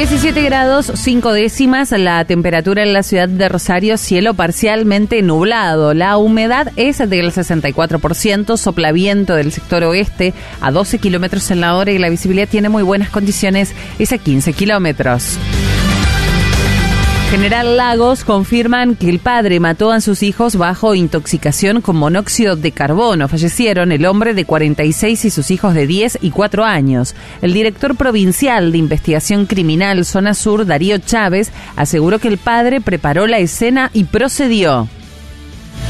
17 grados 5 décimas la temperatura en la ciudad de Rosario, cielo parcialmente nublado. La humedad es del 64%, sopla viento del sector oeste a 12 kilómetros en la hora y la visibilidad tiene muy buenas condiciones, es a 15 kilómetros. General Lagos confirman que el padre mató a sus hijos bajo intoxicación con monóxido de carbono. Fallecieron el hombre de 46 y sus hijos de 10 y 4 años. El director provincial de investigación criminal Zona Sur, Darío Chávez, aseguró que el padre preparó la escena y procedió.